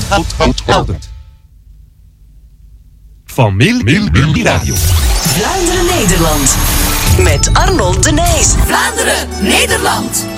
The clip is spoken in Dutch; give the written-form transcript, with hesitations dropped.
Oud. Van Milli Radio. Vlaanderen-Nederland. Met Arnold de Nijs. Vlaanderen-Nederland.